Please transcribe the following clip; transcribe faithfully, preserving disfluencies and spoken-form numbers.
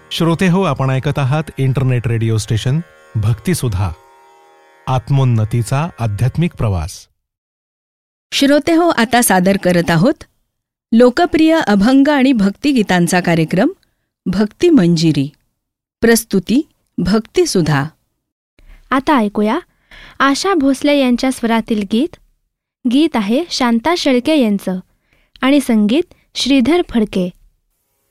श्रोते हो, आपण ऐकत आहात इंटरनेट रेडिओ स्टेशन भक्तिसुधा, आत्मोन्नतीचा आध्यात्मिक प्रवास. श्रोते हो, आता सादर करत आहोत लोकप्रिय अभंग आणि भक्तिगीतांचा कार्यक्रम भक्ती मंजिरी. प्रस्तुती भक्तिसुधा. आता ऐकूया आशा भोसले यांच्या स्वरातील गीत. गीत आहे शांता शेळके यांचं आणि संगीत श्रीधर फडके.